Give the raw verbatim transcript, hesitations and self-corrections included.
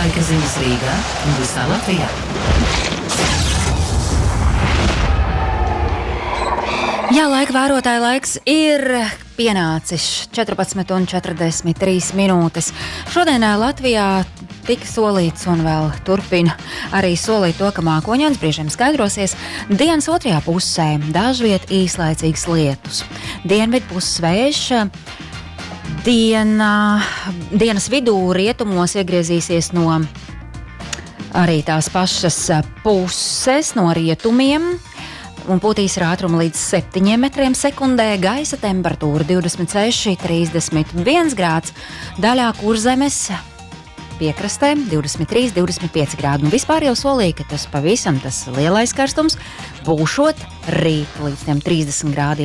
Laika ziņas Rīgā un visā Latvijā. Jā, laika vērotāja laiks ir pienācis četrpadsmit un četrdesmit trīs minūtes. Šodien Latvijā tika solīts un vēl turpina arī solīt to, ka mākoņdienas brīžiem skaidrosies. Dienas otrajā pusē dažviet īslaicīgs lietus. Dienvidu puses vējš. Diena, dienas vidū rietumos iegriezīsies no arī tās pašas puses, no rietumiem. Un pūtīs ar ātrumu līdz septiņiem metriem sekundē, gaisa temperatūra divdesmit seši līdz trīsdesmit viens grāds, daļā Kurzemes piekrastē divdesmit trīs līdz divdesmit pieci grādi. Un vispār jau solīja, ka tas pavisam tas lielais karstums būšot rīt līdz tiem trīsdesmit grādiem.